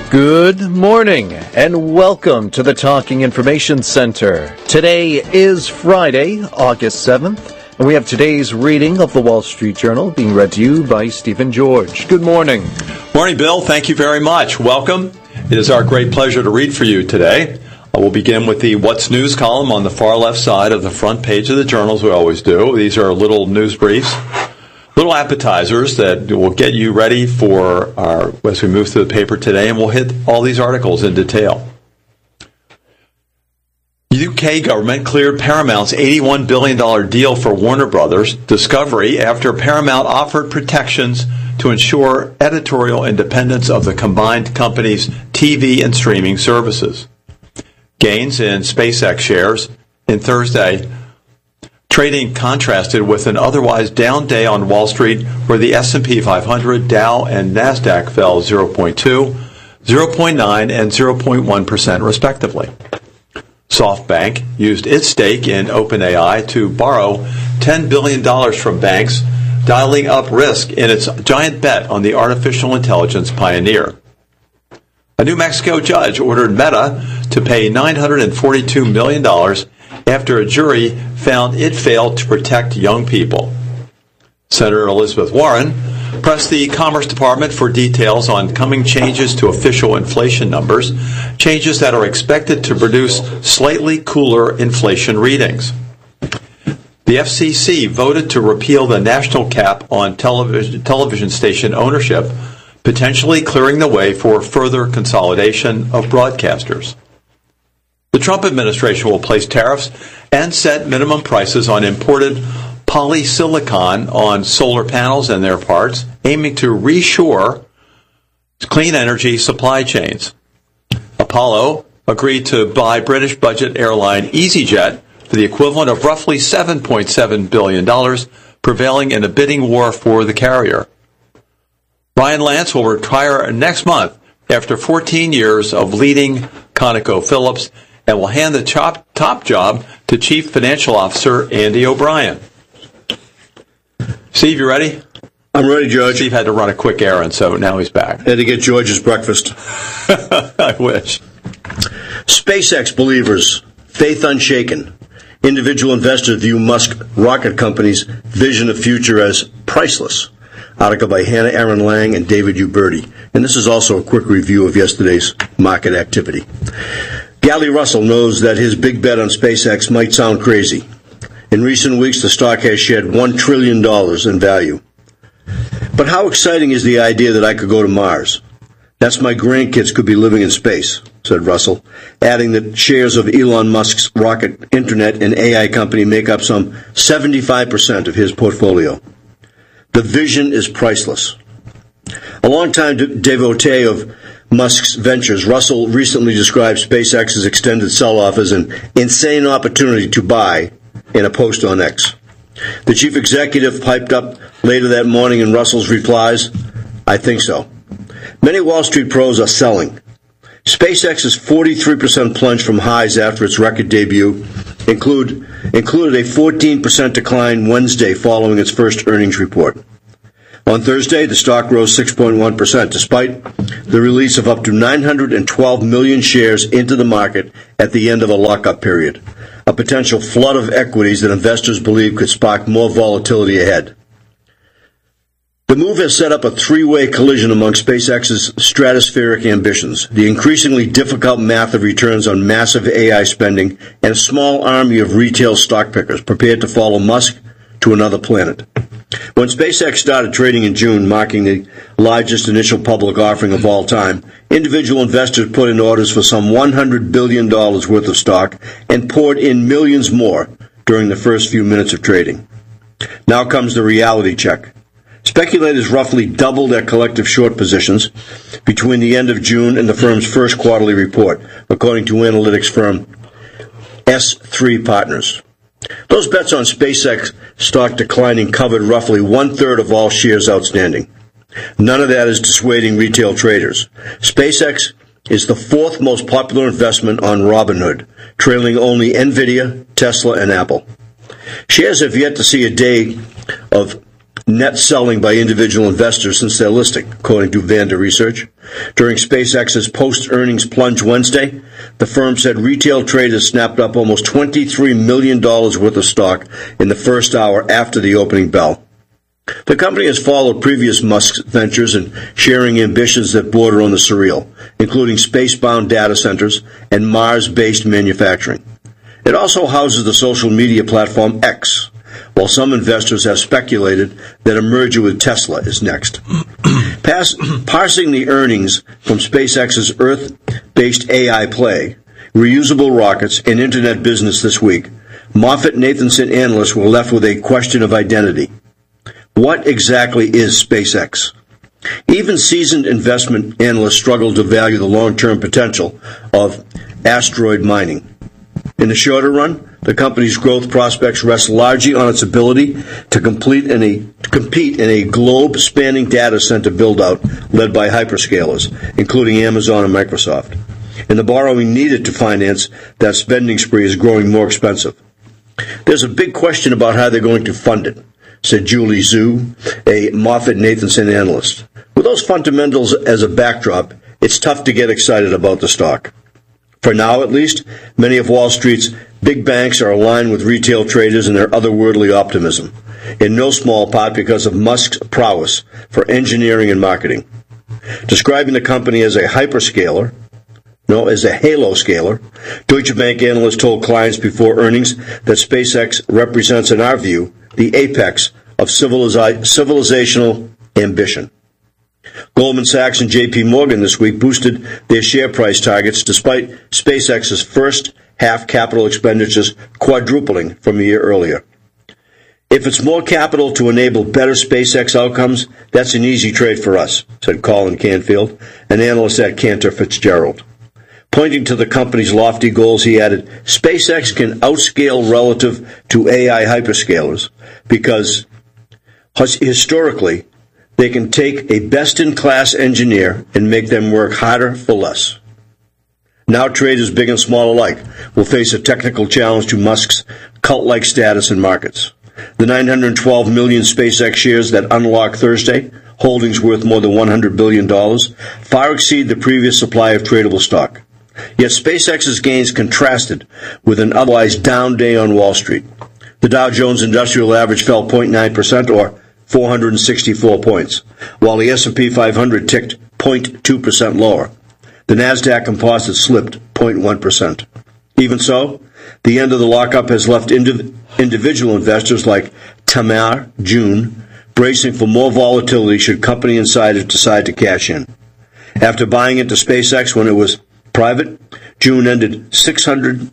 Good morning and welcome to the Talking Information Center. Today is Friday, August 7th, and we have today's reading of the Wall Street Journal being read to you by Stephen George. Good morning. Morning, Bill. Thank you very much. Welcome. It is our great pleasure to read for you today. We'll begin with the What's News column on the far left side of the front page of the journal, as we always do. These are little news briefs, little appetizers that will get you ready for as we move through the paper today, and we'll hit all these articles in detail. The UK government cleared Paramount's $81 billion deal for Warner Brothers Discovery after Paramount offered protections to ensure editorial independence of the combined company's TV and streaming services. Gains in SpaceX shares in Thursday trading contrasted with an otherwise down day on Wall Street, where the S&P 500, Dow, and NASDAQ fell 0.2%, 0.9%, and 0.1% respectively. SoftBank used its stake in OpenAI to borrow $10 billion from banks, dialing up risk in its giant bet on the artificial intelligence pioneer. A New Mexico judge ordered Meta to pay $942 million after a jury found it failed to protect young people. Senator Elizabeth Warren pressed the Commerce Department for details on coming changes to official inflation numbers, changes that are expected to produce slightly cooler inflation readings. The FCC voted to repeal the national cap on television station ownership, potentially clearing the way for further consolidation of broadcasters. The Trump administration will place tariffs and set minimum prices on imported polysilicon on solar panels and their parts, aiming to reshore clean energy supply chains. Apollo agreed to buy British budget airline EasyJet for the equivalent of roughly $7.7 billion, prevailing in a bidding war for the carrier. Ryan Lance will retire next month after 14 years of leading ConocoPhillips and will hand the top job to Chief Financial Officer Andy O'Brien. Steve, you ready? I'm ready, George. Steve had to run a quick errand, so now he's back. Had to get George's breakfast. I wish. SpaceX believers, faith unshaken. Individual investors view Musk rocket company's vision of future as priceless. Article by Hannah Aaron Lang and David Uberti. And this is also a quick review of yesterday's market activity. Gary Russell knows that his big bet on SpaceX might sound crazy. In recent weeks, the stock has shed $1 trillion in value. But how exciting is the idea that I could go to Mars? That's my grandkids could be living in space, said Russell, adding that shares of Elon Musk's rocket, internet, and AI company make up some 75% of his portfolio. The vision is priceless. A longtime devotee of Musk's ventures, Russell recently described SpaceX's extended sell-off as an insane opportunity to buy in a post on X. The chief executive piped up later that morning in Russell's replies, "I think so." Many Wall Street pros are selling. SpaceX's 43% plunge from highs after its record debut included a 14% decline Wednesday following its first earnings report. On Thursday, the stock rose 6.1%, despite the release of up to 912 million shares into the market at the end of a lockup period, a potential flood of equities that investors believe could spark more volatility ahead. The move has set up a three-way collision among SpaceX's stratospheric ambitions, the increasingly difficult math of returns on massive AI spending, and a small army of retail stock pickers prepared to follow Musk to another planet. When SpaceX started trading in June, marking the largest initial public offering of all time, individual investors put in orders for some $100 billion worth of stock and poured in millions more during the first few minutes of trading. Now comes the reality check. Speculators roughly doubled their collective short positions between the end of June and the firm's first quarterly report, according to analytics firm S3 Partners. Those bets on SpaceX stock declining covered roughly one-third of all shares outstanding. None of that is dissuading retail traders. SpaceX is the fourth most popular investment on Robinhood, trailing only Nvidia, Tesla, and Apple. Shares have yet to see a day of net selling by individual investors since their listing, according to Vanda Research. During SpaceX's post-earnings plunge Wednesday, the firm said retail traders snapped up almost $23 million worth of stock in the first hour after the opening bell. The company has followed previous Musk ventures in sharing ambitions that border on the surreal, including space-bound data centers and Mars-based manufacturing. It also houses the social media platform X, while some investors have speculated that a merger with Tesla is next. Parsing the earnings from SpaceX's Earth-based AI play, reusable rockets, and internet business this week, MoffettNathanson analysts were left with a question of identity. What exactly is SpaceX? Even seasoned investment analysts struggle to value the long-term potential of asteroid mining. In the shorter run, the company's growth prospects rest largely on its ability to compete in a globe-spanning data center build-out led by hyperscalers, including Amazon and Microsoft. And the borrowing needed to finance that spending spree is growing more expensive. There's a big question about how they're going to fund it, said Julie Zhu, a MoffettNathanson analyst. With those fundamentals as a backdrop, it's tough to get excited about the stock. For now, at least, many of Wall Street's big banks are aligned with retail traders in their otherworldly optimism, in no small part because of Musk's prowess for engineering and marketing. Describing the company as a hyperscaler, as a halo scaler, Deutsche Bank analysts told clients before earnings that SpaceX represents, in our view, the apex of civilizational ambition. Goldman Sachs and J.P. Morgan this week boosted their share price targets despite SpaceX's first half capital expenditures quadrupling from a year earlier. If it's more capital to enable better SpaceX outcomes, that's an easy trade for us, said Colin Canfield, an analyst at Cantor Fitzgerald. Pointing to the company's lofty goals, he added, SpaceX can outscale relative to AI hyperscalers because historically they can take a best-in-class engineer and make them work harder for less. Now traders big and small alike will face a technical challenge to Musk's cult-like status in markets. The 912 million SpaceX shares that unlock Thursday, holdings worth more than $100 billion, far exceed the previous supply of tradable stock. Yet SpaceX's gains contrasted with an otherwise down day on Wall Street. The Dow Jones Industrial Average fell 0.9% or 464 points, while the S&P 500 ticked 0.2% lower. The NASDAQ Composite slipped 0.1%. Even so, the end of the lockup has left individual investors like Tamar June bracing for more volatility should company insiders decide to cash in. After buying into SpaceX when it was private, June landed 600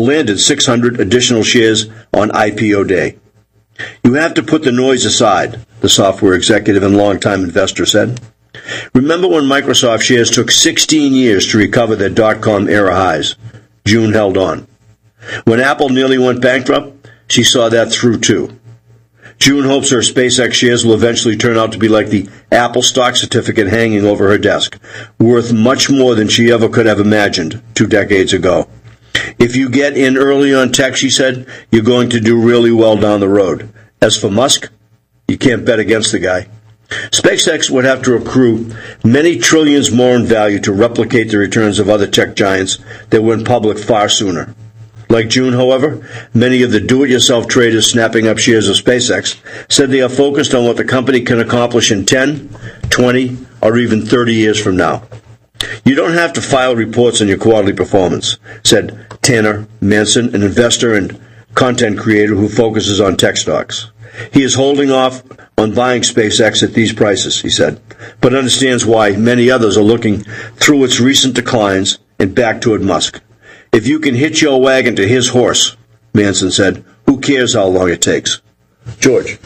additional shares on IPO day. You have to put the noise aside, the software executive and longtime investor said. Remember when Microsoft shares took 16 years to recover their dot-com era highs? June held on. When Apple nearly went bankrupt, she saw that through too. June hopes her SpaceX shares will eventually turn out to be like the Apple stock certificate hanging over her desk, worth much more than she ever could have imagined 2 decades ago. If you get in early on tech, she said, you're going to do really well down the road. As for Musk, you can't bet against the guy. SpaceX would have to accrue many trillions more in value to replicate the returns of other tech giants that went public far sooner. Like June, however, many of the do-it-yourself traders snapping up shares of SpaceX said they are focused on what the company can accomplish in 10, 20, or even 30 years from now. You don't have to file reports on your quarterly performance, said Tanner Manson, an investor and content creator who focuses on tech stocks. He is holding off on buying SpaceX at these prices, he said, but understands why many others are looking through its recent declines and back toward Musk. If you can hitch your wagon to his horse, Manson said, who cares how long it takes? George.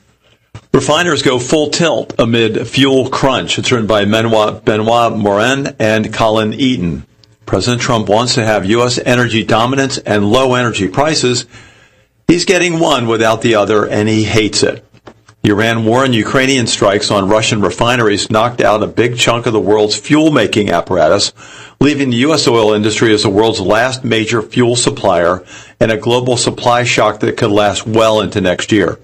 Refiners go full tilt amid fuel crunch. It's written by Benoit Morin and Colin Eaton. President Trump wants to have U.S. energy dominance and low energy prices. He's getting one without the other, and he hates it. The Iran war and Ukrainian strikes on Russian refineries knocked out a big chunk of the world's fuel-making apparatus, leaving the U.S. oil industry as the world's last major fuel supplier and a global supply shock that could last well into next year.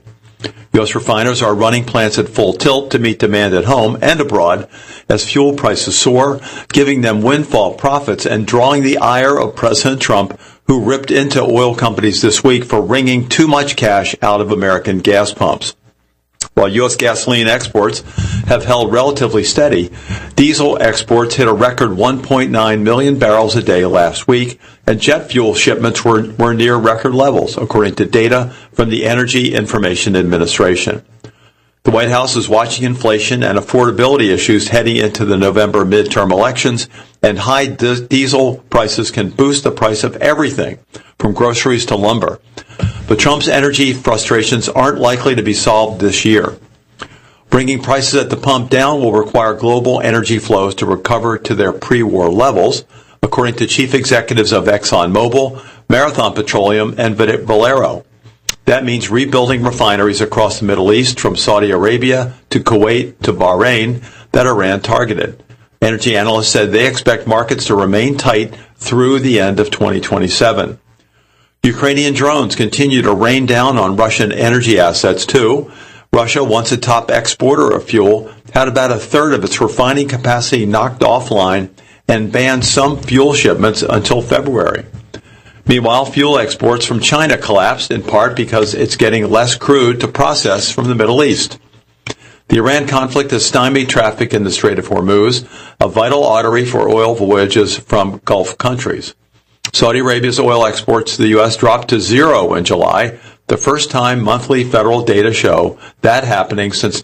U.S. refiners are running plants at full tilt to meet demand at home and abroad as fuel prices soar, giving them windfall profits and drawing the ire of President Trump, who ripped into oil companies this week for wringing too much cash out of American gas pumps. While U.S. gasoline exports have held relatively steady, diesel exports hit a record 1.9 million barrels a day last week, and jet fuel shipments were near record levels, according to data from the Energy Information Administration. The White House is watching inflation and affordability issues heading into the November midterm elections, and high diesel prices can boost the price of everything, from groceries to lumber. But Trump's energy frustrations aren't likely to be solved this year. Bringing prices at the pump down will require global energy flows to recover to their pre-war levels, according to chief executives of ExxonMobil, Marathon Petroleum, and Valero. That means rebuilding refineries across the Middle East, from Saudi Arabia to Kuwait to Bahrain, that Iran targeted. Energy analysts said they expect markets to remain tight through the end of 2027. Ukrainian drones continue to rain down on Russian energy assets, too. Russia, once a top exporter of fuel, had about a third of its refining capacity knocked offline and banned some fuel shipments until February. Meanwhile, fuel exports from China collapsed, in part because it's getting less crude to process from the Middle East. The Iran conflict has stymied traffic in the Strait of Hormuz, a vital artery for oil voyages from Gulf countries. Saudi Arabia's oil exports to the U.S. dropped to zero in July, the first time monthly federal data show that happening since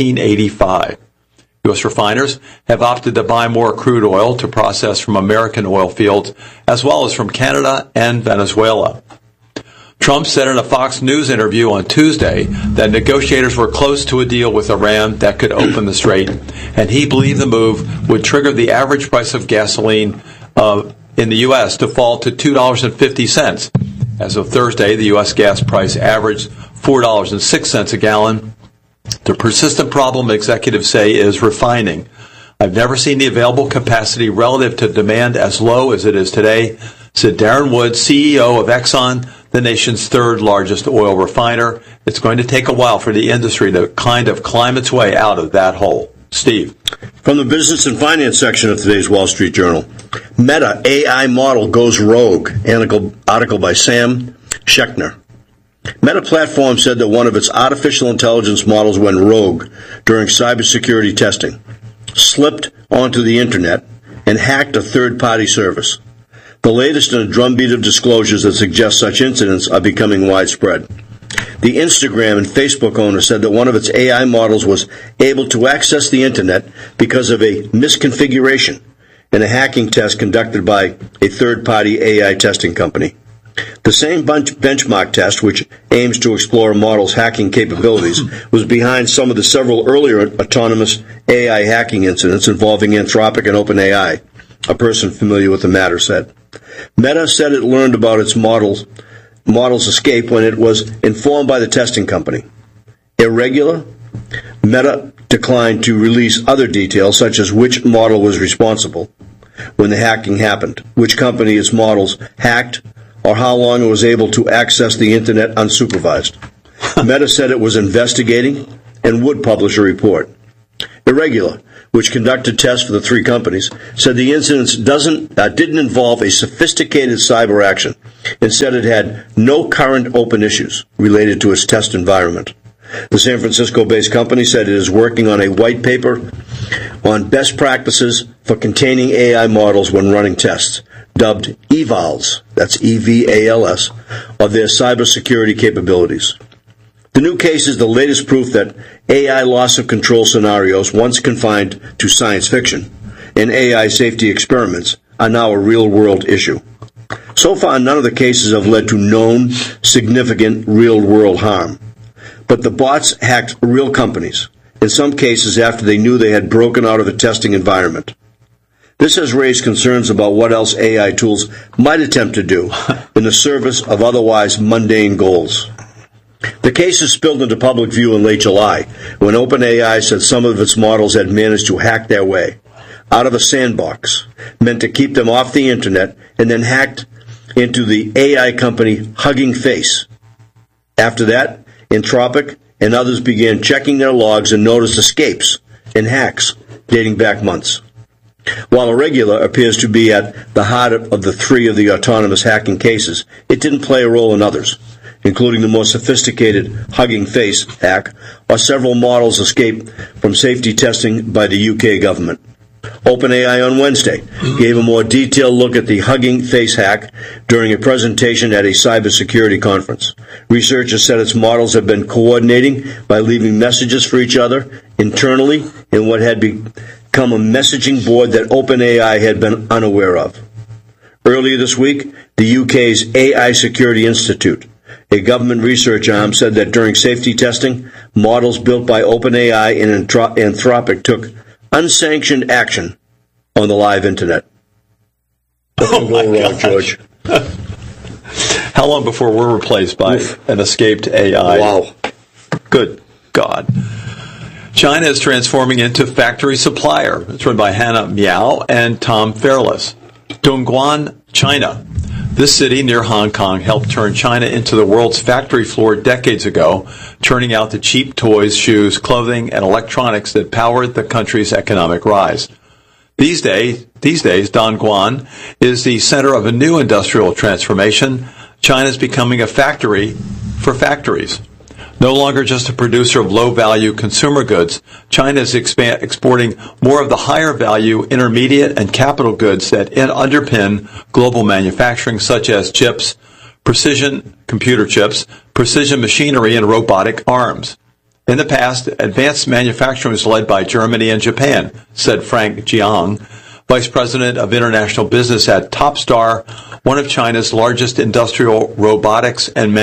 1985. U.S. refiners have opted to buy more crude oil to process from American oil fields, as well as from Canada and Venezuela. Trump said in a Fox News interview on Tuesday that negotiators were close to a deal with Iran that could open the strait, and he believed the move would trigger the average price of gasoline in the U.S. to fall to $2.50. As of Thursday, the U.S. gas price averaged $4.06 a gallon. The persistent problem, executives say, is refining. I've never seen the available capacity relative to demand as low as it is today, said Darren Woods, CEO of Exxon, the nation's third largest oil refiner. It's going to take a while for the industry to kind of climb its way out of that hole. Steve. From the business and finance section of today's Wall Street Journal, Meta AI model goes rogue, article by Sam Schechner. Meta Platform said that one of its artificial intelligence models went rogue during cybersecurity testing, slipped onto the internet, and hacked a third-party service. The latest in a drumbeat of disclosures that suggest such incidents are becoming widespread. The Instagram and Facebook owner said that one of its AI models was able to access the internet because of a misconfiguration in a hacking test conducted by a third-party AI testing company. The same benchmark test, which aims to explore a model's hacking capabilities, was behind some of the several earlier autonomous AI hacking incidents involving Anthropic and OpenAI, a person familiar with the matter said. Meta said it learned about its model's escape when it was informed by the testing company. Irregular, Meta declined to release other details, such as which model was responsible when the hacking happened, which company its models hacked, or how long it was able to access the internet unsupervised. Meta said it was investigating and would publish a report. Irregular, which conducted tests for the three companies, said the incidents didn't involve a sophisticated cyber action. Instead, it had no current open issues related to its test environment. The San Francisco-based company said it is working on a white paper on best practices for containing AI models when running tests, dubbed evals, that's E-V-A-L-S, of their cybersecurity capabilities. The new case is the latest proof that AI loss of control scenarios, once confined to science fiction, and AI safety experiments are now a real-world issue. So far, none of the cases have led to known, significant, real-world harm. But the bots hacked real companies, in some cases after they knew they had broken out of a testing environment. This has raised concerns about what else AI tools might attempt to do in the service of otherwise mundane goals. The case is spilled into public view in late July, when OpenAI said some of its models had managed to hack their way out of a sandbox meant to keep them off the internet, and then hacked into the AI company Hugging Face. After that, Anthropic and others began checking their logs and noticed escapes and hacks dating back months. While Irregular appears to be at the heart of the three of the autonomous hacking cases, it didn't play a role in others, including the more sophisticated Hugging Face hack, or several models escaped from safety testing by the UK government. OpenAI on Wednesday gave a more detailed look at the Hugging Face hack during a presentation at a cybersecurity conference. Researchers said its models have been coordinating by leaving messages for each other internally in what had become a messaging board that OpenAI had been unaware of. Earlier this week, the UK's AI Security Institute, a government research arm, said that during safety testing, models built by OpenAI and Anthropic took unsanctioned action on the live internet. What can go wrong, George? How long before we're replaced by an escaped AI? Wow. Good God. China is transforming into factory supplier. It's run by Hannah Miao and Tom Fairless. Dongguan, China. This city near Hong Kong helped turn China into the world's factory floor decades ago, turning out the cheap toys, shoes, clothing, and electronics that powered the country's economic rise. These days, Dongguan is the center of a new industrial transformation. China is becoming a factory for factories. No longer just a producer of low-value consumer goods, China is exporting more of the higher-value intermediate and capital goods that underpin global manufacturing, such as chips, precision computer chips, precision machinery, and robotic arms. In the past, advanced manufacturing was led by Germany and Japan, said Frank Jiang, Vice President of International Business at Topstar, one of China's largest industrial robotics and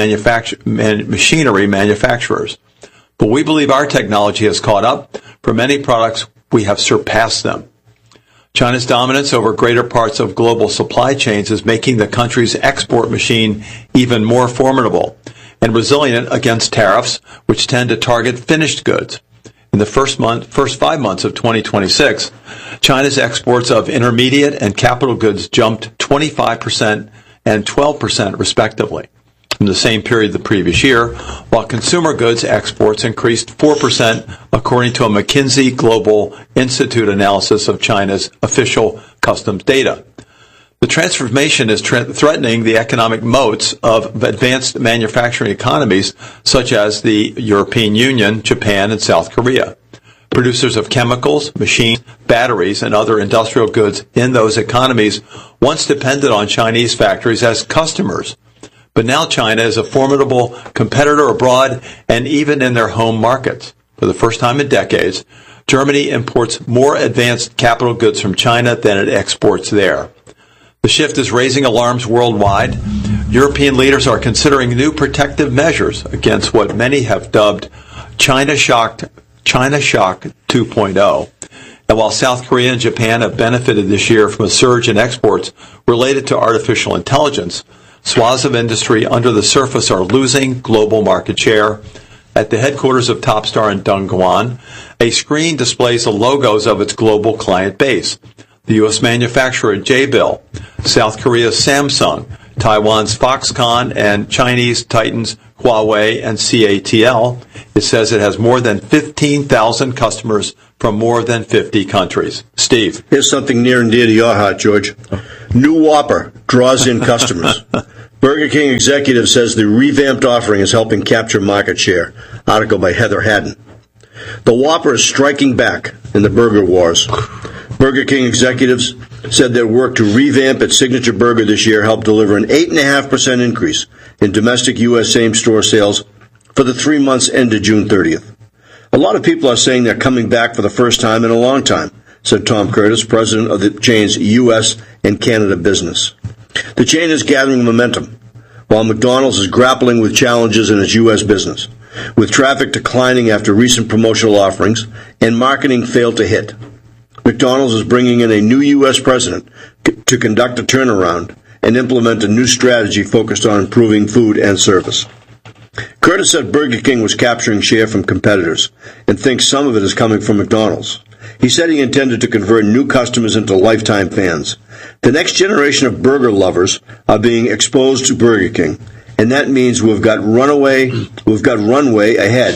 machinery manufacturers. But we believe our technology has caught up. For many products, we have surpassed them. China's dominance over greater parts of global supply chains is making the country's export machine even more formidable and resilient against tariffs, which tend to target finished goods. In the first 5 months of 2026, China's exports of intermediate and capital goods jumped 25% and 12% respectively from the same period the previous year, while consumer goods exports increased 4% according to a McKinsey Global Institute analysis of China's official customs data. The transformation is threatening the economic moats of advanced manufacturing economies such as the European Union, Japan, and South Korea. Producers of chemicals, machines, batteries, and other industrial goods in those economies once depended on Chinese factories as customers. But now China is a formidable competitor abroad and even in their home markets. For the first time in decades, Germany imports more advanced capital goods from China than it exports there. The shift is raising alarms worldwide. European leaders are considering new protective measures against what many have dubbed China Shock 2.0. And while South Korea and Japan have benefited this year from a surge in exports related to artificial intelligence, swaths of industry under the surface are losing global market share. At the headquarters of Topstar in Dongguan, a screen displays the logos of its global client base. The U.S. manufacturer Jabil, South Korea's Samsung, Taiwan's Foxconn, and Chinese titans Huawei and CATL. It says it has more than 15,000 customers from more than 50 countries. Steve. Here's something near and dear to your heart, George. New Whopper draws in customers. Burger King executive says the revamped offering is helping capture market share. Article by Heather Haddon. The Whopper is striking back in the burger wars. Burger King executives said their work to revamp its signature burger this year helped deliver an 8.5% increase in domestic U.S. same-store sales for the 3 months ended June 30th. A lot of people are saying they're coming back for the first time in a long time, said Tom Curtis, president of the chain's U.S. and Canada business. The chain is gathering momentum, while McDonald's is grappling with challenges in its U.S. business, with traffic declining after recent promotional offerings and marketing failed to hit. McDonald's is bringing in a new U.S. president to conduct a turnaround and implement a new strategy focused on improving food and service. Curtis said Burger King was capturing share from competitors and thinks some of it is coming from McDonald's. He said he intended to convert new customers into lifetime fans. The next generation of burger lovers are being exposed to Burger King, and that means we've got runway ahead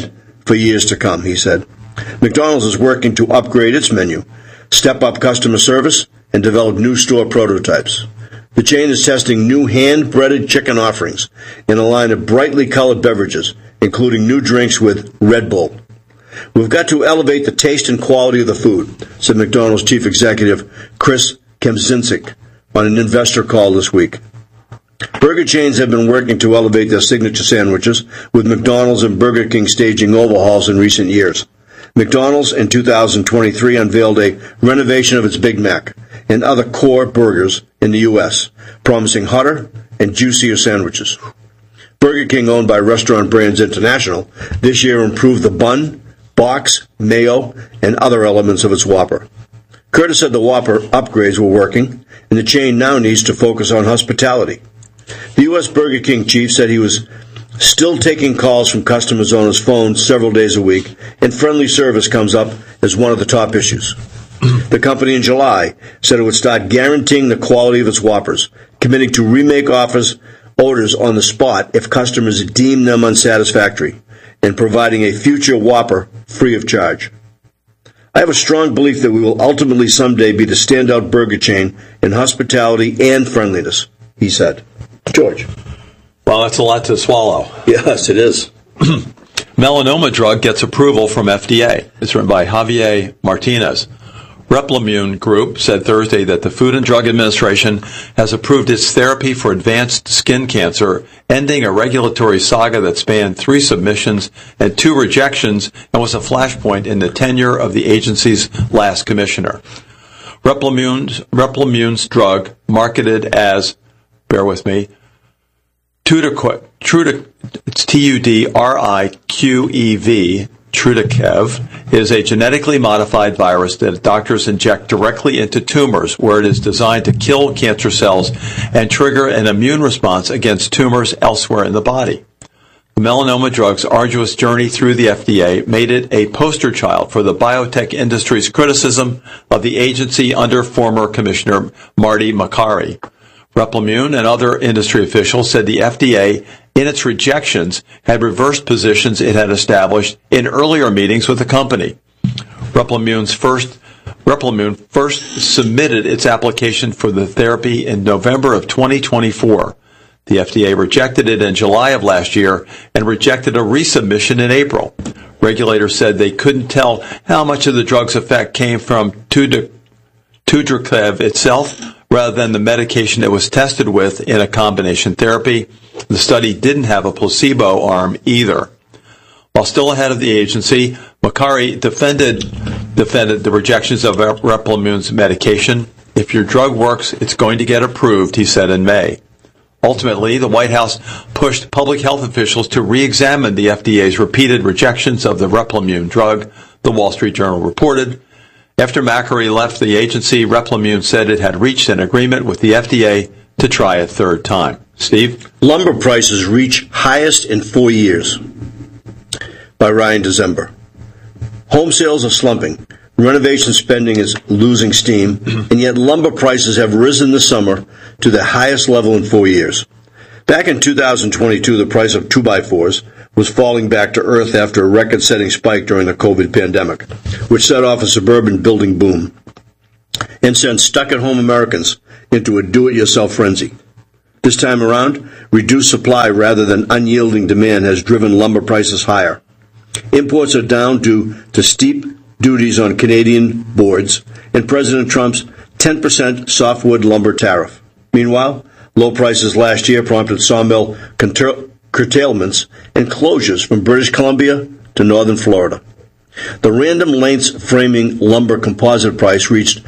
for years to come, he said. McDonald's is working to upgrade its menu, step up customer service, and develop new store prototypes. The chain is testing new hand-breaded chicken offerings in a line of brightly colored beverages, including new drinks with Red Bull. We've got to elevate the taste and quality of the food, said McDonald's chief executive Chris Kempczynski on an investor call this week. Burger chains have been working to elevate their signature sandwiches, with McDonald's and Burger King staging overhauls in recent years. McDonald's in 2023 unveiled a renovation of its Big Mac and other core burgers in the U.S., promising hotter and juicier sandwiches. Burger King, owned by Restaurant Brands International, this year improved the bun, box, mayo, and other elements of its Whopper. Curtis said the Whopper upgrades were working, and the chain now needs to focus on hospitality. The U.S. Burger King chief said he was still taking calls from customers on his phone several days a week, and friendly service comes up as one of the top issues. The company in July said it would start guaranteeing the quality of its Whoppers, committing to remake orders on the spot if customers deem them unsatisfactory, and providing a future Whopper free of charge. I have a strong belief that we will ultimately someday be the standout burger chain in hospitality and friendliness, he said. George. Well, that's a lot to swallow. Yes, it is. Melanoma drug gets approval from FDA. It's written by Javier Martinez. Replimune Group said Thursday that the Food and Drug Administration has approved its therapy for advanced skin cancer, ending a regulatory saga that spanned 3 submissions and 2 rejections and was a flashpoint in the tenure of the agency's last commissioner. Replimune's drug, marketed as, bear with me, it's Tudriquev, Trudakev, is a genetically modified virus that doctors inject directly into tumors, where it is designed to kill cancer cells and trigger an immune response against tumors elsewhere in the body. The melanoma drug's arduous journey through the FDA made it a poster child for the biotech industry's criticism of the agency under former Commissioner Marty Makary. Replimune and other industry officials said the FDA, in its rejections, had reversed positions it had established in earlier meetings with the company. Replimune first submitted its application for the therapy in November of 2024. The FDA rejected it in July of last year and rejected a resubmission in April. Regulators said they couldn't tell how much of the drug's effect came from Tudriquev itself rather than the medication it was tested with in a combination therapy. The study didn't have a placebo arm either. While still ahead of the agency, Makary defended the rejections of Replimune's medication. If your drug works, it's going to get approved, he said in May. Ultimately, the White House pushed public health officials to re-examine the FDA's repeated rejections of the Replimune drug, the Wall Street Journal reported. After Makary left the agency, Replimune said it had reached an agreement with the FDA to try a third time. Steve? Lumber prices reach highest in 4 years. By Ryan December. Home sales are slumping. Renovation spending is losing steam, and yet lumber prices have risen this summer to the highest level in 4 years. Back in 2022, the price of 2x4s was falling back to earth after a record-setting spike during the COVID pandemic, which set off a suburban building boom and sent stuck-at-home Americans into a do-it-yourself frenzy. This time around, reduced supply rather than unyielding demand has driven lumber prices higher. Imports are down due to steep duties on Canadian boards and President Trump's 10% softwood lumber tariff. Meanwhile, low prices last year prompted sawmill curtailments and closures from British Columbia to northern Florida. The Random Lengths framing lumber composite price reached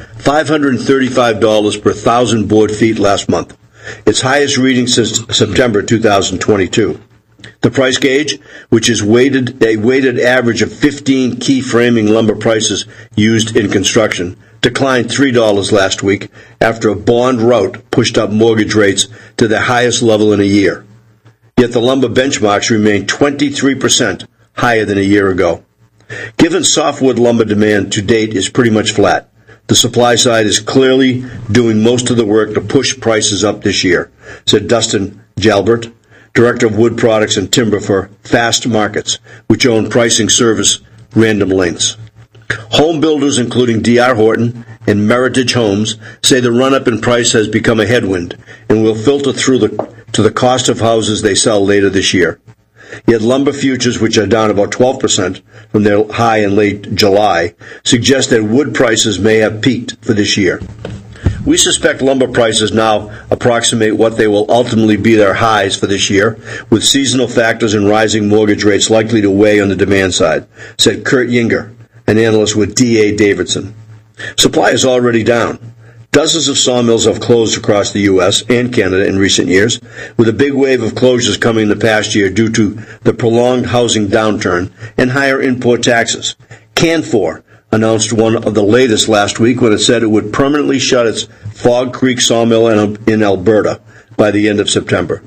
$535 per 1,000 board feet last month, its highest reading since September 2022. The price gauge, which is a weighted average of 15 key framing lumber prices used in construction, declined $3 last week after a bond rout pushed up mortgage rates to their highest level in a year. Yet the lumber benchmarks remain 23% higher than a year ago. Given softwood lumber demand to date is pretty much flat, the supply side is clearly doing most of the work to push prices up this year, said Dustin Jalbert, Director of Wood Products and Timber for Fast Markets, which own pricing service Random Lengths. Home builders, including D.R. Horton and Meritage Homes, say the run-up in price has become a headwind and will filter through to the cost of houses they sell later this year. Yet lumber futures, which are down about 12% from their high in late July, suggest that wood prices may have peaked for this year. We suspect lumber prices now approximate what they will ultimately be their highs for this year, with seasonal factors and rising mortgage rates likely to weigh on the demand side, said Kurt Yinger, an analyst with D.A. Davidson. Supply is already down. Dozens of sawmills have closed across the U.S. and Canada in recent years, with a big wave of closures coming in the past year due to the prolonged housing downturn and higher import taxes. Canfor announced one of the latest last week when it said it would permanently shut its Fog Creek sawmill in Alberta by the end of September.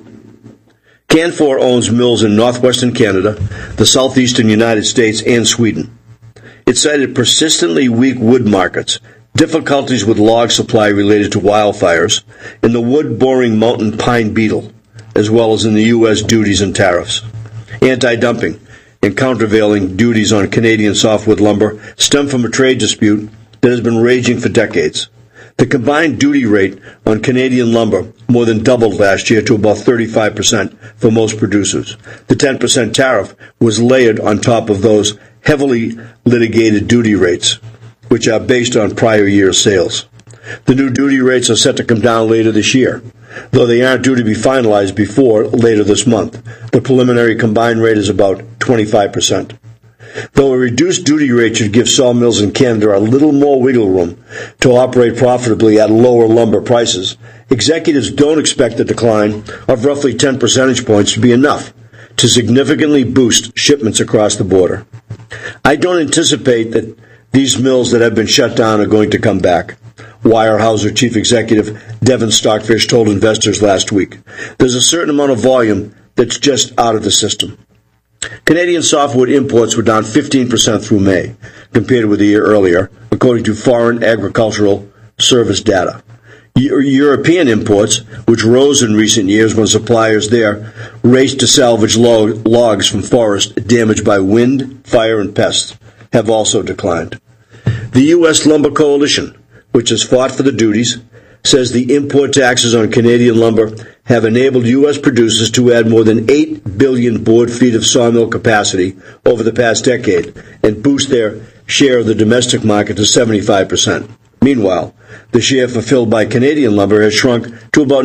Canfor owns mills in northwestern Canada, the southeastern United States, and Sweden. It cited persistently weak wood markets, difficulties with log supply related to wildfires, and the wood-boring mountain pine beetle, as well as in the U.S. duties and tariffs. Anti-dumping and countervailing duties on Canadian softwood lumber stem from a trade dispute that has been raging for decades. The combined duty rate on Canadian lumber more than doubled last year to about 35% for most producers. The 10% tariff was layered on top of those heavily litigated duty rates, which are based on prior year sales. The new duty rates are set to come down later this year, though they aren't due to be finalized before later this month. The preliminary combined rate is about 25%. Though a reduced duty rate should give sawmills in Canada a little more wiggle room to operate profitably at lower lumber prices, executives don't expect the decline of roughly 10 percentage points to be enough to significantly boost shipments across the border. I don't anticipate that these mills that have been shut down are going to come back, Weyerhaeuser Chief Executive Devin Stockfish told investors last week. There's a certain amount of volume that's just out of the system. Canadian softwood imports were down 15% through May, compared with a year earlier, according to Foreign Agricultural Service data. European imports, which rose in recent years when suppliers there raced to salvage logs from forests damaged by wind, fire, and pests, have also declined. The U.S. Lumber Coalition, which has fought for the duties, says the import taxes on Canadian lumber have enabled U.S. producers to add more than 8 billion board feet of sawmill capacity over the past decade and boost their share of the domestic market to 75%. Meanwhile, the share fulfilled by Canadian lumber has shrunk to about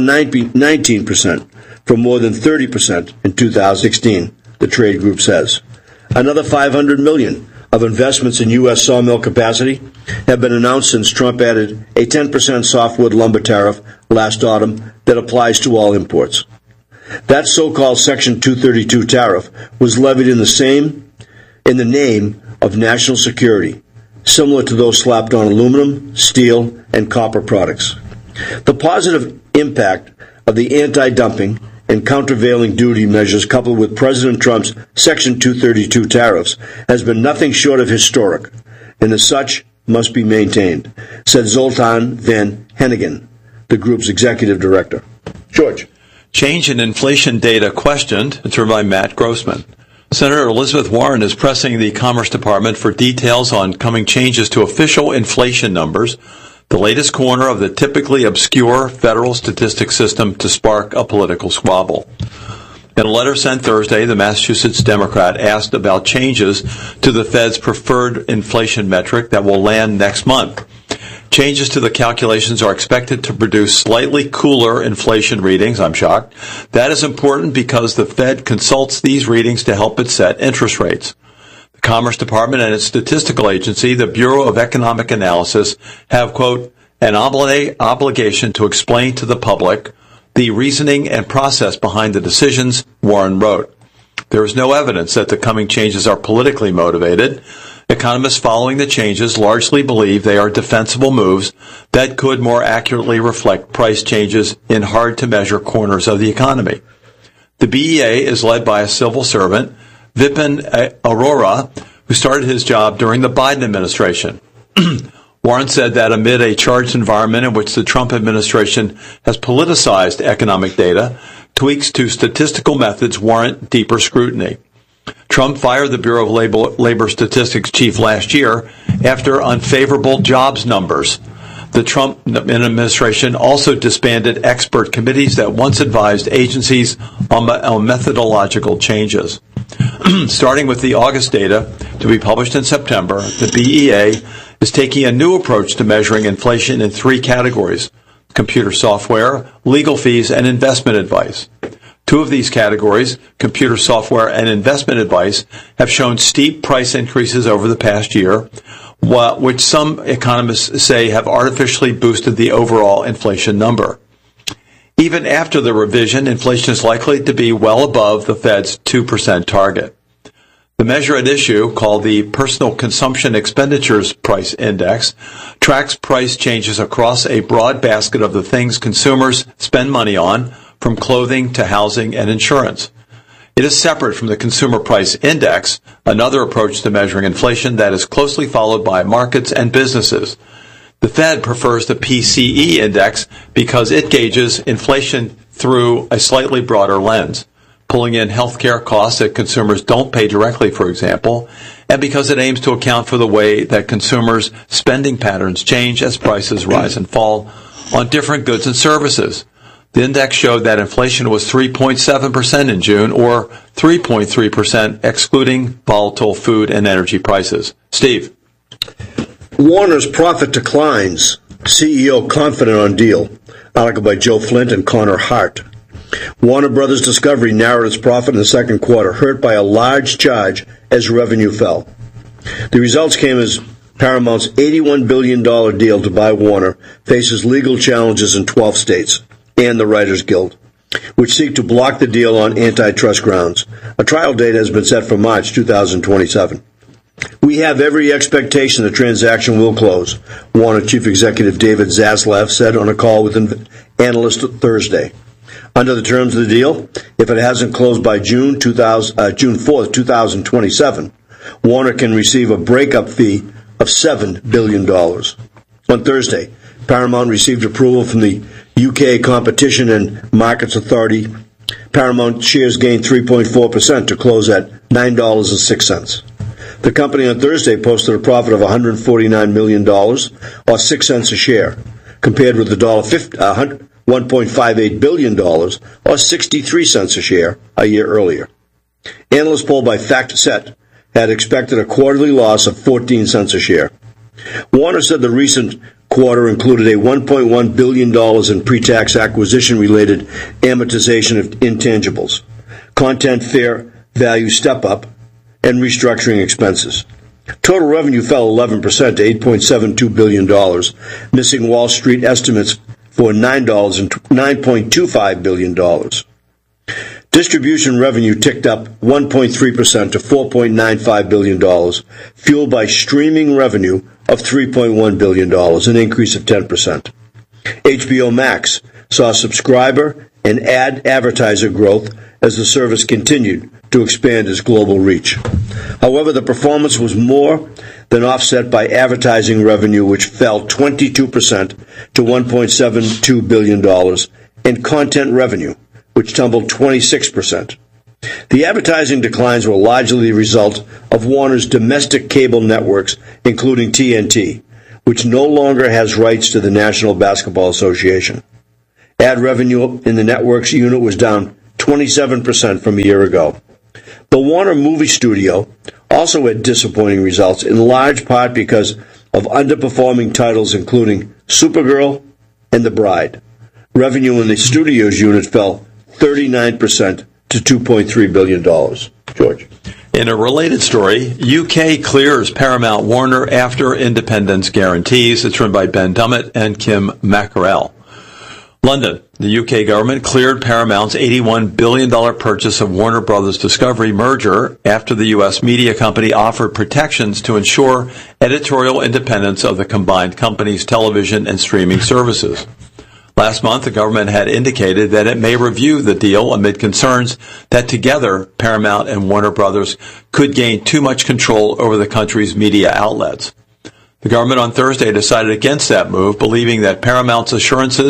19% from more than 30% in 2016, the trade group says. Another $500 million of investments in U.S. sawmill capacity have been announced since Trump added a 10% softwood lumber tariff last autumn that applies to all imports. That so-called Section 232 tariff was levied in the name of national security, similar to those slapped on aluminum, steel, and copper products. The positive impact of the anti-dumping and countervailing duty measures coupled with President Trump's Section 232 tariffs has been nothing short of historic, and as such must be maintained, said Zoltan Van Hennigan, the group's executive director. George. Change in inflation data questioned. It's written by Matt Grossman. Senator Elizabeth Warren is pressing the Commerce Department for details on coming changes to official inflation numbers, the latest corner of the typically obscure federal statistics system to spark a political squabble. In a letter sent Thursday, the Massachusetts Democrat asked about changes to the Fed's preferred inflation metric that will land next month. Changes to the calculations are expected to produce slightly cooler inflation readings. I'm shocked. That is important because the Fed consults these readings to help it set interest rates. The Commerce Department and its statistical agency, the Bureau of Economic Analysis, have, quote, an obligation to explain to the public the reasoning and process behind the decisions, Warren wrote. There is no evidence that the coming changes are politically motivated. Economists following the changes largely believe they are defensible moves that could more accurately reflect price changes in hard-to-measure corners of the economy. The BEA is led by a civil servant, Vipin Arora, who started his job during the Biden administration. Warren said that amid a charged environment in which the Trump administration has politicized economic data, tweaks to statistical methods warrant deeper scrutiny. Trump fired the Bureau of Labor Statistics chief last year after unfavorable jobs numbers. The Trump administration also disbanded expert committees that once advised agencies on methodological changes. Starting with the August data to be published in September, the BEA is taking a new approach to measuring inflation in three categories: computer software, legal fees, and investment advice. Two of these categories, computer software and investment advice, have shown steep price increases over the past year, which some economists say have artificially boosted the overall inflation number. Even after the revision, inflation is likely to be well above the Fed's 2% target. The measure at issue, called the Personal Consumption Expenditures Price Index, tracks price changes across a broad basket of the things consumers spend money on, from clothing to housing and insurance. It is separate from the Consumer Price Index, another approach to measuring inflation that is closely followed by markets and businesses. The Fed prefers the PCE index because it gauges inflation through a slightly broader lens, pulling in healthcare costs that consumers don't pay directly, for example, and because it aims to account for the way that consumers' spending patterns change as prices rise and fall on different goods and services. The index showed that inflation was 3.7% in June, or 3.3% excluding volatile food and energy prices. Steve. Warner's profit declines. CEO confident on deal. Article by Joe Flint and Connor Hart. Warner Brothers Discovery narrowed its profit in the second quarter, hurt by a large charge as revenue fell. The results came as Paramount's $81 billion deal to buy Warner faces legal challenges in 12 states and the Writers Guild, which seek to block the deal on antitrust grounds. A trial date has been set for March 2027. We have every expectation the transaction will close, Warner Chief Executive David Zaslav said on a call with analysts Thursday. Under the terms of the deal, if it hasn't closed by June 4th, 2027, Warner can receive a breakup fee of $7 billion. On Thursday, Paramount received approval from the UK Competition and Markets Authority. Paramount shares gained 3.4% to close at $9.06. The company on Thursday posted a profit of $149 million, or 6 cents a share, compared with the $1.58 billion, or 63 cents a share, a year earlier. Analysts polled by FactSet had expected a quarterly loss of 14 cents a share. Warner said the recent quarter included a $1.1 billion in pre-tax acquisition-related amortization of intangibles, content fair value step-up, and restructuring expenses. Total revenue fell 11% to $8.72 billion, missing Wall Street estimates for $9.25 billion. Distribution revenue ticked up 1.3% to $4.95 billion, fueled by streaming revenue of $3.1 billion, an increase of 10%. HBO Max saw subscriber and advertiser growth as the service continued to expand its global reach. However, the performance was more than offset by advertising revenue, which fell 22% to $1.72 billion, and content revenue, which tumbled 26%. The advertising declines were largely the result of Warner's domestic cable networks, including TNT, which no longer has rights to the National Basketball Association. Ad revenue in the networks unit was down 27% from a year ago. The Warner Movie Studio also had disappointing results, in large part because of underperforming titles including Supergirl and The Bride. Revenue in the studios unit fell 39% to $2.3 billion. George. In a related story, UK clears Paramount Warner after independence guarantees. It's written by Ben Dummett and Kim Mackerel. London. The UK government cleared Paramount's $81 billion purchase of Warner Brothers Discovery merger after the U.S. media company offered protections to ensure editorial independence of the combined company's television and streaming services. Last month, the government had indicated that it may review the deal amid concerns that together Paramount and Warner Brothers could gain too much control over the country's media outlets. The government on Thursday decided against that move, believing that Paramount's assurances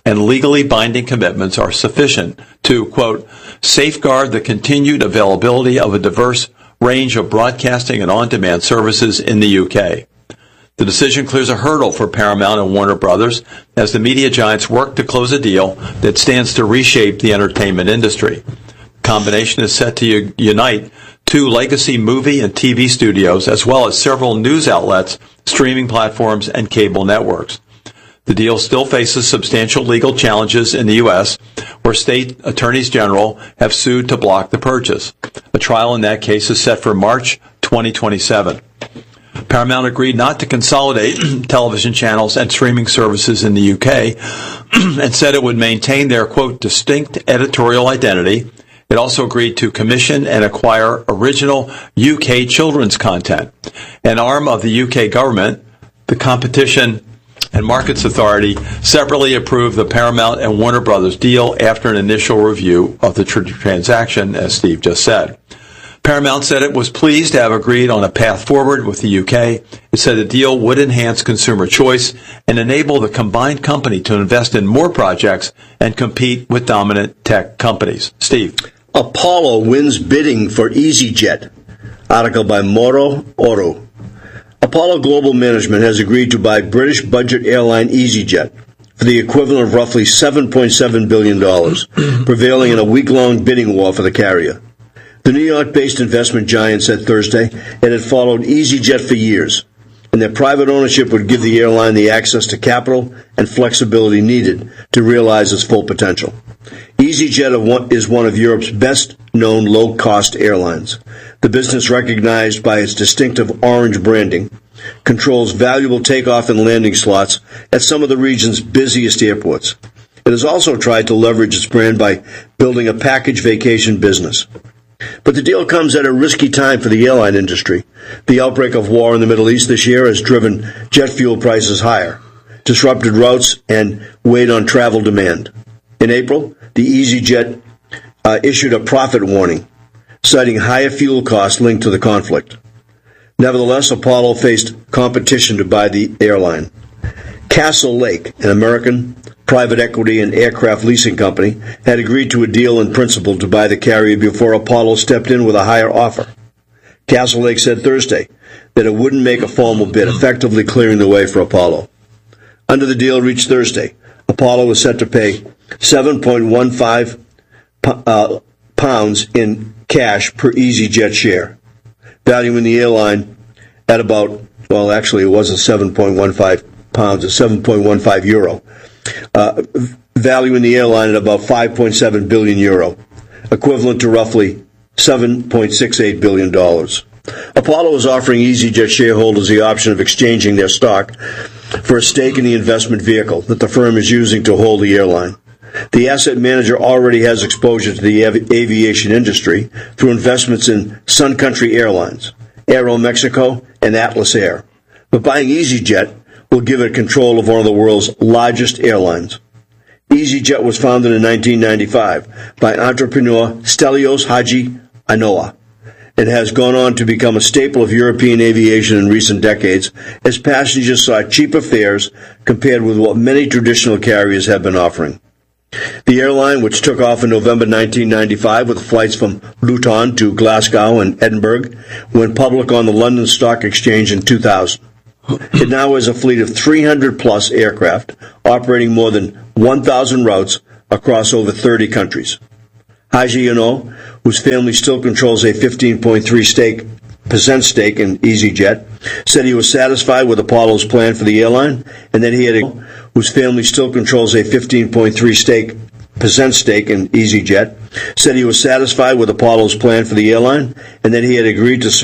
and legally binding commitments are sufficient to, quote, safeguard the continued availability of a diverse range of broadcasting and on-demand services in the UK. The decision clears a hurdle for Paramount and Warner Brothers as the media giants work to close a deal that stands to reshape the entertainment industry. The combination is set to unite two legacy movie and TV studios, as well as several news outlets, streaming platforms, and cable networks. The deal still faces substantial legal challenges in the U.S., where state attorneys general have sued to block the purchase. A trial in that case is set for March 2027. Paramount agreed not to consolidate television channels and streaming services in the UK and said it would maintain their, quote, distinct editorial identity. It also agreed to commission and acquire original UK children's content. An arm of the UK government, the Competition and Markets Authority, separately approved the Paramount and Warner Brothers deal after an initial review of the transaction, as Steve just said. Paramount said it was pleased to have agreed on a path forward with the UK. It said the deal would enhance consumer choice and enable the combined company to invest in more projects and compete with dominant tech companies. Steve. Apollo wins bidding for EasyJet. Article by Moro Oro. Apollo Global Management has agreed to buy British budget airline EasyJet for the equivalent of roughly $7.7 billion, prevailing in a week-long bidding war for the carrier. The New York-based investment giant said Thursday it had followed EasyJet for years, and that private ownership would give the airline the access to capital and flexibility needed to realize its full potential. EasyJet is one of Europe's best-known low-cost airlines. The business, recognized by its distinctive orange branding, controls valuable takeoff and landing slots at some of the region's busiest airports. It has also tried to leverage its brand by building a package vacation business. But the deal comes at a risky time for the airline industry. The outbreak of war in the Middle East this year has driven jet fuel prices higher, disrupted routes, and weighed on travel demand. In April, the EasyJet issued a profit warning, citing higher fuel costs linked to the conflict. Nevertheless, Apollo faced competition to buy the airline. Castle Lake, an American private equity and aircraft leasing company, had agreed to a deal in principle to buy the carrier before Apollo stepped in with a higher offer. Castle Lake said Thursday that it wouldn't make a formal bid, effectively clearing the way for Apollo. Under the deal reached Thursday, Apollo was set to pay £7.15 pounds in cash per EasyJet share, valuing the airline at about, well, actually it wasn't 7.15 pounds, it's 7.15 euro. Valuing the airline at about 5.7 billion euro, equivalent to roughly $7.68 billion. Apollo is offering EasyJet shareholders the option of exchanging their stock for a stake in the investment vehicle that the firm is using to hold the airline. The asset manager already has exposure to the aviation industry through investments in Sun Country Airlines, Aeromexico, and Atlas Air. But buying EasyJet will give it control of one of the world's largest airlines. EasyJet was founded in 1995 by entrepreneur Stelios Hadji Anoa and has gone on to become a staple of European aviation in recent decades as passengers sought cheaper fares compared with what many traditional carriers have been offering. The airline, which took off in November 1995 with flights from Luton to Glasgow and Edinburgh, went public on the London Stock Exchange in 2000. It now has a fleet of 300-plus aircraft, operating more than 1,000 routes across over 30 countries. Haji Ano, whose family still controls a 15.3% stake in EasyJet, said he was satisfied with Apollo's plan for the airline, and that he had whose family still controls a 15.3% stake in EasyJet, said he was satisfied with Apollo's plan for the airline, and that he had agreed to